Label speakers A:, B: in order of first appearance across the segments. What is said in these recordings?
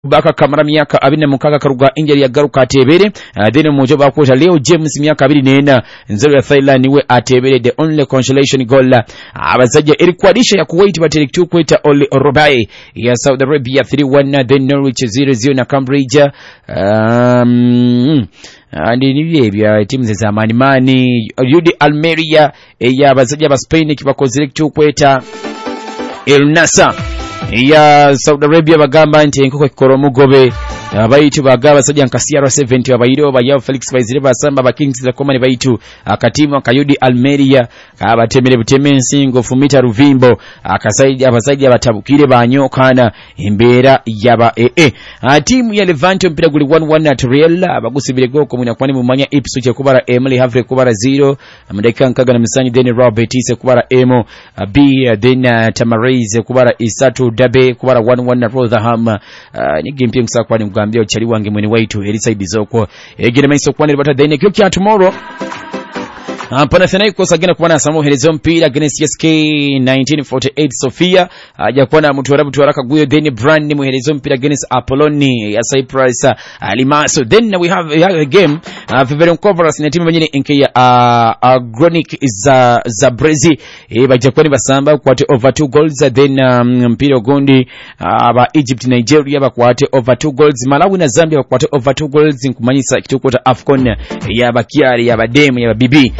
A: Baka Kamara myaka 26 karuga injeri ya garuka atebere then mujo bakwota Leo James myaka 24 nzero ya Thailand niwe atebere the only consolation goal abazajja erikwadisha ya Kuwait baterektu kweta Oli Robai ya Saudi Arabia 3-1 then Norwich 0-0 na Cambridge andi nibye timu za mani Yudi Almeria ya bazajja ba Spain kibakozerektu kweta El Nassr ya Saudi Arabia bagamba nti enkoko kikoro mugobe abayitu bagaba sajja nkasiaro 70 abayiro bayaw Felix Baizire basamba ba Kings za komani bayitu akatimu akayudi Almeria abatemere butemensi ngofu mita Ruvimbo akasaidi abasajja batabukire banyokana embeera yaba timu ya Levante mpira guli 1-1 at Real abagusibire goko munyakwani mumanya Ipswich kubara Emily Havre kubara 0 amdeka nkaga na misanyi then Robert Ise kubara Emo B then Tamariz kubara Isatu Dabe kubara 1-1 na Rotherham ni game pia msakwani mugambia chali wange mwene waitu Eliside Zoko egere maiso kwane bata then kyo tomorrow Panathinaikos kusagina kubana Samu Helezo mpira against SK 1948 Sofia aja kuona mtuwara kaguyo then Brand Muhelezo mpira against Apolloni ya Cyprus Limassol then we have a game Viverion Conference na timu nyingine nke ya Agronic za Brazil baja kuona basamba kwate over 2 goals then mpira gondi ba Egypt Nigeria bakwate over 2 goals Malawi na Zambia bakwate over 2 goals nkumanyisa kitokota AFCON ya bakiari ya bademu ya babibi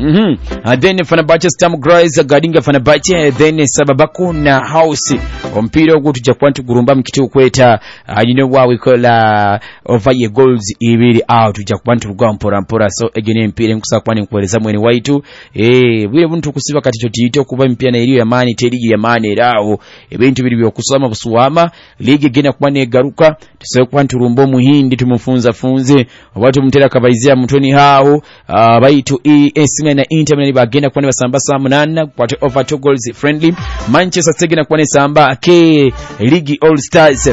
A: then Fenerbahce Sturm Graz Gadinga Fenerbahce then Sababako na House ompiro gutuja kwantu gurumba mkitu kweta wawe kola over ye goals ibiri out tuja kwantu rugwa mpora so egene mpire nkusa kwani nkueleza mwene waitu bwire buntu kusiba kati chotito kuba mpia na iliyo ya mani terigi ya mani rao ebintu biri byokusoma busuwama ligi gena kwane garuka tusayo kwantu rumbo muhindi tumufunza funze watu mtera kabaizia mtoni hao baitu Arsenal na Inter Milan bagenda kwane basamba saa 8 kwate over 2 goals friendly Manchester City na kwane samba ke League All Stars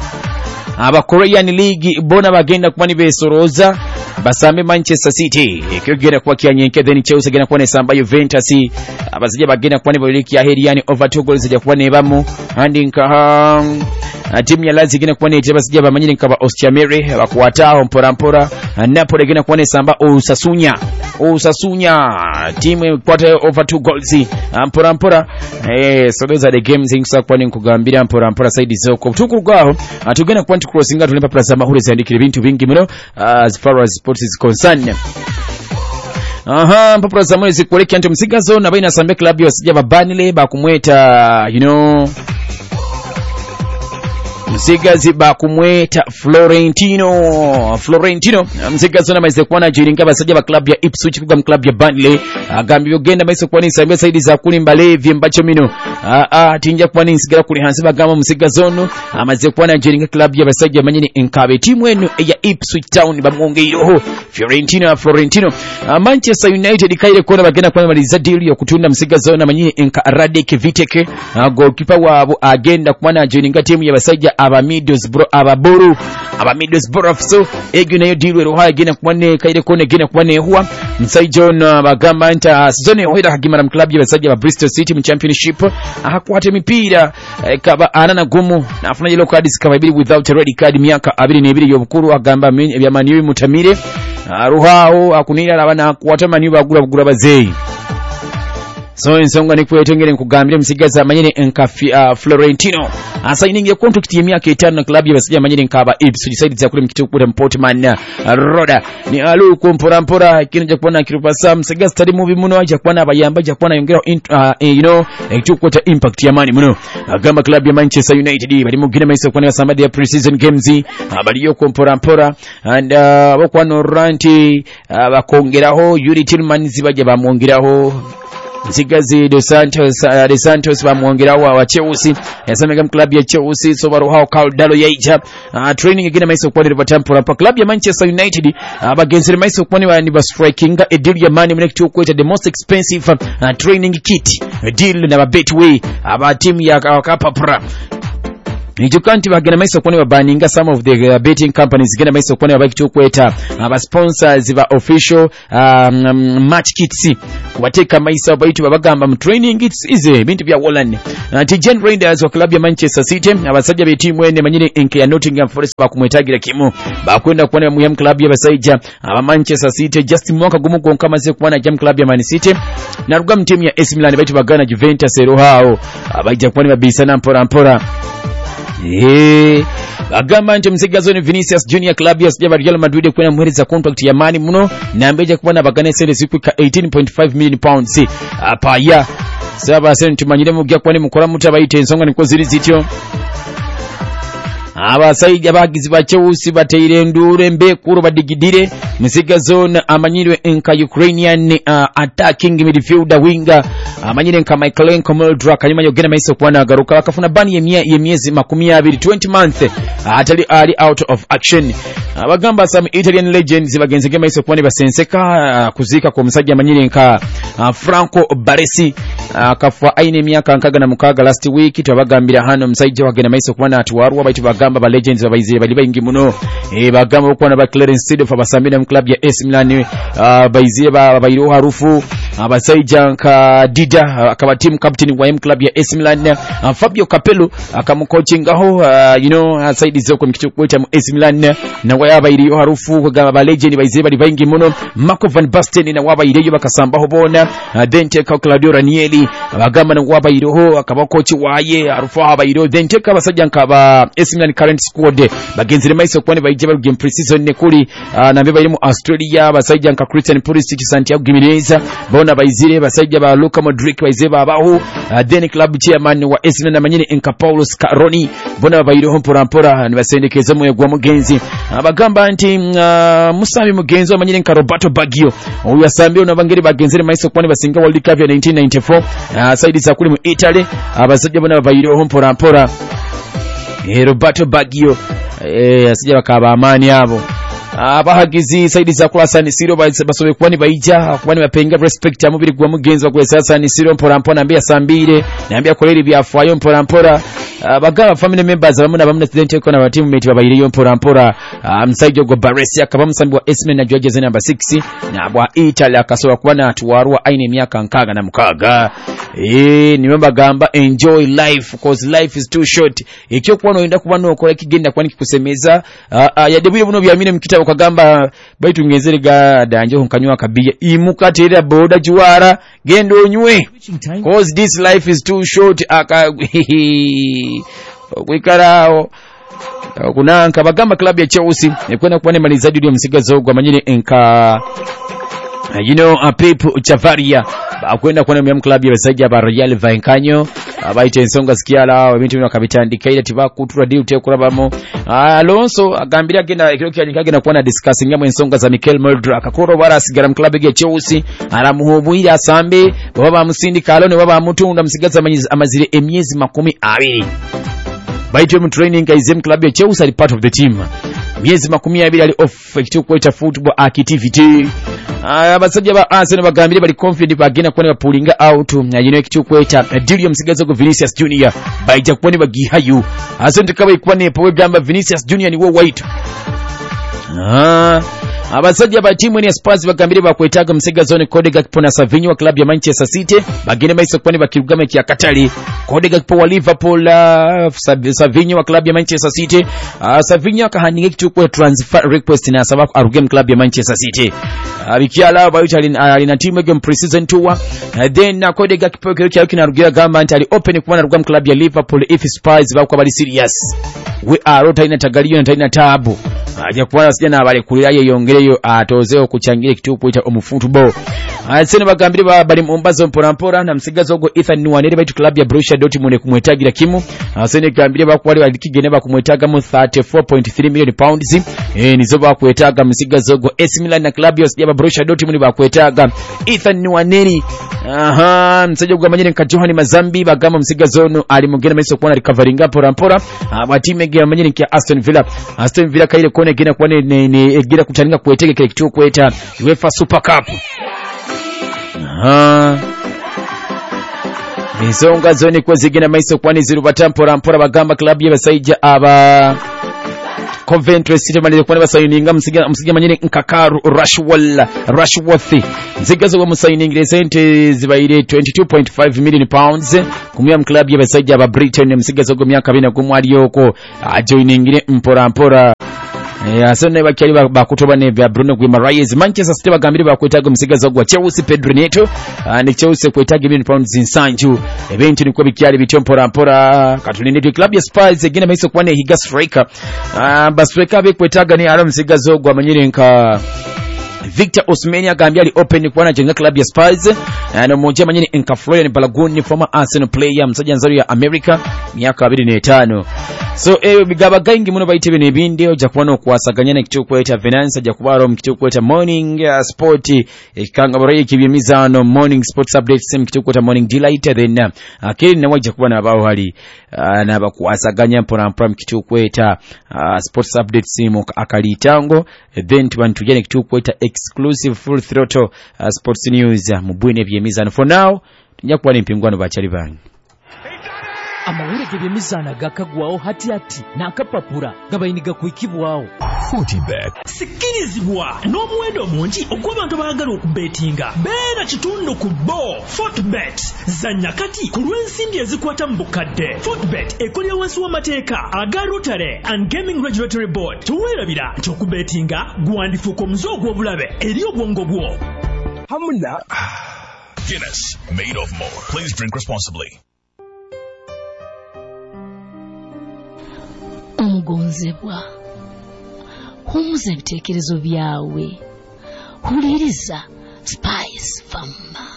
A: aba Korean League bona bagenda kwane besoroza basambe Manchester City ekigera kwa kyanyenke then Chelsea gena kwane samba Juventus abazije bagenda kwane boliki ya heriani over 2 goals ya kwane bamu andinka timu ya Lazio gena kwane tebasije bamanyire nkaba Ostiamere bakwataho mpora Napoli gena kwane samba Osasunya timu kwata over 2 goals mpora so those are the games insa kwani nkugambira mpora side zoko tukurugaho atugena kwanti crossinga tulipa plus amahuri zandikire bintu bingi muno as far as sports is concerned mpapura zamwe zikoleki anto msigazo na baina Sambe club yosija babanile bakumweta Msigazi bakumweta Florentino msigazo na maize kuwana jiringa basajja ba club ya Ipswich kuga club ya Burnley agambi yogenda maize kuwana Sambe saidi za kulimba levi mbacho mino tinja kuwana nsigara kuli hansi bagamba msigazo no amaze kuwana jiringa club ya basajja manyini enkabe timu eno ya Ipswich Town bamwongeyo Florentino Manchester United kaire kona bagenda kwa maliza deal ya kutunda msigazo na manyini enka Radek Viteke goalkeeper wabo agenda kuwana jiringa timu ya basajja aba Middlesbrough so egine yo deal wero hagina kwane kaire kone gina kwane huwa Msaijon bagamba nta season hoida hagimara club y'abasajja ba Bristol City mu championship ahakwate mipira kaba anana gumu nafuna yellow card zikababiri without a red card myaka 22 yobukuru agamba bya maniyo mutamire ruhao akunira abana kwata maniyo bagura bazeyi so ensonga ni kwetengere nkugambire msigaza amanyene enkafi Florentino asaininge contract y'emyaka 5 na club y'abasajja amanyene nkaba Ipswich side za kule mkitu kule Portman Roda ni alu kumpora kino ja kuona kirupasa msigaza tali movie muno aja kuona abayamba ja kuona yongera ekitu kweta impact ya mani muno agamba club ya Manchester United bali mugina maiso kuona basamba ya pre-season games bali yo kumpora and bokwano ranti bakongeraho Yuri Tillman zibaje bamwongeraho Zigazi de Santos bamwongera wa Chelsea yasamega club ya Chelsea so baruhao Caldalo yaija training again maiso kwa ni batampura pa club ya Manchester United abagenzere maiso kwa ni ba striking a deal ya money mnek to kweta the most expensive training kit deal na Betway aba team ya Kapapra Nijukanti bagenda maiso kone babaninga some of the betting companies genda maiso kone babaki kweta aba sponsors ba official match kits kubateka maiso baitu babagamba mu training it's easy bintu bya Holland. Tijen Raiders wa club ya Manchester City abasajja be team ene manyine enke ya Nottingham Forest bakumwetagira kimu bakwenda kuona mu club ya basajja aba Manchester City just mwaka gumu gonka maze kuona jam club ya Man City na ruga mu team ya AC Milan baitu bagana Juventus ero hao abaija kuona babisana mpora agamba nti msigazo ni Vinicius Junior club ya sijaba Real Madrid kwena muhereza contract ya mani muno na ambeja kubona bagane sele zikuka 18.5 million pounds apa ya saba senti manyire mugya kwani mukora mutabayite ensonga niko ziri zityo abasaija bagizi bacheusi bateire ndure mbekuru badigidire msigazo na amanyirwe enka Ukrainian attacking midfielder winger amanyire nka Michaelenko Moldra kanyuma yogena maiso kwana agaruka bakafuna bani ye miezi 20 month atali ali out of action abagamba some Italian legends bagenzege maiso kwana basenseka kuzika kwa msajja amanyire nka Franco Baresi akafwa aine myaka nkaga na mukaga last week tubagambira hano msajja wagena maiso kwana atuwarwa baitu bagamba ba legends babayize bali bayingi muno bagamba okwana ba Clarence Seedorf abasambira mu club ya AC Milan bayize bayiro harufu abasajja nka Dida akaba team captain wa club ya AC Milan Fabio Capello akamucoachingaho side zoko mkicho kweta mu AC Milan na waba iriyo harufu kugamba ba legend bayize bali bayingi muno Marco van Basten na waba iriyo bakasambaho bona then take Claudio Ranieri abagamba na waba iriyo akaba coach waye harufu aba iriyo then take abasajja nka ba AC Milan current squad bagenzire maiso kwani bayije bari game pre-season ne kuri na beba mu Australia basajja nka Christian Pulisic Santiago Gimenez bona bayizire basajja ba Luka Modric bayize babaho then club chairman wa AC Milan amanyine enka Paulo Scaroni bona bayire mpora ni basendekeza mu yegwa mugenzi abagamba nti Musami mugenzi amanyine enka Roberto Baggio uyu asambe unabangere bagenzire maiso kwani basinga World Cup ya 1994 side za kuli mu Italy abasajja bona bayire mpora Roberto Baggio asija bakaba amani abo abahagizi saidi za kula San Siro basobe kwani baija kwani bapenga respect amubiri gwa mugenzi wa San Siro mpora ambia sambire naambia koleri byafayo mpora bagaba family members bamuna bamuna student ko na teammate babayiriyo mpora msaijo go Baresi akaba msambi wa Esmen na George number 6 na bwa Italy akasoba kubana atuwarwa aine myaka nkaga na mukaga nimemba gamba enjoy life because life is too short ekyo kwano enda kubano okora kigenda kwani kikusemeza ya debule buno byamine mkitabo kagamba baitu ngezere ga danje nkanywa kabiye imukatera boda juwara gendo onywe because this life is too short kwikarao kunanka bagamba club ya Chelsea ekwenda kubane malizaji ndio msigazo gwa manyine enka Pep Chavaria bakwenda kuona mu club ya basajja ba Real Vallecano abaite ensonga sikiala ebintu bino kabitandika ila tibakutura deal tekurabamo Alonso agambira agenda ekiro kyanyikagenda kuona discussing ya ensonga za Mikel Moldra akakoro bara sigara mu club ya Chelsea aramuhobwira asambe baba musindika alone baba mutunda msigaza amazire emyezi 20 baite mu training kaizem club ya Chelsea ali part of the team miezi 20 ali off ekitukweta football activity abasajja ba Arsenal bagambire bali confident bagenda kuona bapulinga out ekitukweta deal ya msigazo go Vinicius Junior baija kuona bagihayu Arsenal kaba ikwane powe gamba Vinicius Junior ni wo white abasajja ba timu ya Spurs bagambire bakwetaga msigazo Cody Gakpo na Savinho wa club ya Manchester City bagende maiso kwani bakirugame kya Katari Cody Gakpo wa Liverpool Savinho wa club ya Manchester City Savinho akahaninga kitukwe transfer request na sababu arugame club ya Manchester City bikiala bayuta alina timu game pre-season tour then na Cody Gakpo kina rugira gamba antali open kuwana rugame club ya Liverpool if Spurs bakwa bali serious we are rota ina tagaliyo na ina tabu aje kuwana sijana abale kulira yongereyo atozeo kuchangira kitupu ita omufootball Arsenal bagambire bali mumbazo mpora na msigazo go Ethan Nwaneri baitu club ya Borussia Dortmund kumwetagira kimu Arsenal gambire bakwali walikigene bakumwetaga mu 34.3 million pounds nizo bakwetaga msigazo go AC Milan na club ya Borussia Dortmund bakwetaga Ethan Nwaneri msajo gwa manyine nka Johan Mazambi bagamba msigazo no ali mugena meso kuona recovering mpora abatime gya manyine nka Aston Villa kaile kone gena kuone ne gira kutaninga kuetege kile kituo kweta UEFA Super Cup ensonga zone kwa zigenda maiso kwani zirubata mpora bagamba club y'abasajja aba Coventry City malire kwa basayininga musiga manyine nkakaru Rushworth nzigazo wa musayininga sente zibaire 22.5 million pounds kumya mu club y'abasajja aba Britain musigazo go myaka 2 gumwaliyoko ajoiningire mpora asone bakyali bakutoba ne bya Bruno Guimaraes. Manchester City bagambire bakwetaga musigazo gwa Chelsea Pedro Neto ne Chelsea kwetaga million pounds nsanju event ni kwa bikyali bitompora katulinde club ya Spurs egina maiso kwa ne higa striker striker be kwetaga ni ara musigazo gwa manyire nka Victor Osimhen agambye ali open kwa na jenga club ya Spurs na mmoja manyine nka Florian Balogun former Arsenal player msajja nzaro ya America miaka 25. So bigaba gaingi muno bayitebe ne bindi oja kubona kwasaganya na kitukweta finance aja kubaro mu kitukweta morning sport ekanga baraye kibyemizano morning sports updates sem kitukweta morning delight then akiri ne waje kubona abaho hali na bakwasaganya mpora mu kitukweta sports updates simu akalitango then tubantu jene kitukweta exclusive full throttle sports news mu bwine byemizano. For now tunya kuba nimpingwano bachali bangi
B: amawere gebyemizana gakagwawo hati nakapapura gabayiniga kuikibwawo.
C: Fortibet sikirizibwa n'omuwendo mungi ogw'abantu abaagala okubetinga beera kitundu ku bo. Fortibet zanya kati ku lw'ensimbi ezikwata mu bukadde. Fortibet ekolera wansi w'amateeka aga Rotary and Gaming Regulatory Board. Teweerabira nti okubetinga gwandifuuka omuze ogw'obulabe eri obwongo bwo.
D: Hamuna
E: Guinness, made of more. Please drink responsibly.
F: Omugonzebwa humuza ebitekerezo byawe huliriza Spice Farmer.